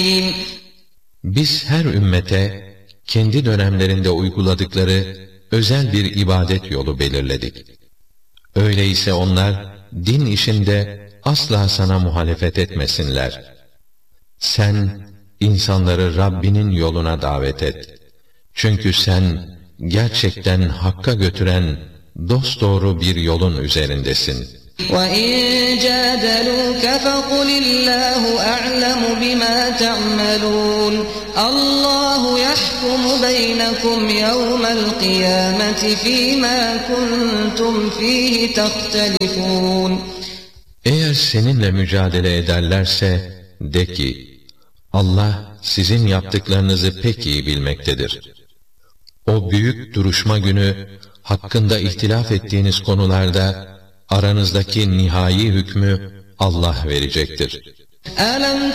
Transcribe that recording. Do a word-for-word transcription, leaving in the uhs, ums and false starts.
Biz her ümmete kendi dönemlerinde uyguladıkları özel bir ibadet yolu belirledik. Öyleyse onlar din işinde asla sana muhalefet etmesinler. Sen insanları Rabbinin yoluna davet et. Çünkü sen gerçekten hakka götüren dosdoğru bir yolun üzerindesin. وَإِنْ جَادَلُوكَ فَقُلِ اللّٰهُ أَعْلَمُ بِمَا تَعْمَلُونَ اللّٰهُ يَحْكُمُ بَيْنَكُمْ يَوْمَ الْقِيَامَةِ فِيمَا كُنْتُمْ فِيهِ تَخْتَلِفُونَ Eğer seninle mücadele ederlerse de ki, Allah sizin yaptıklarınızı pek iyi bilmektedir. O büyük duruşma günü hakkında ihtilaf ettiğiniz konularda aranızdaki nihai hükmü Allah verecektir.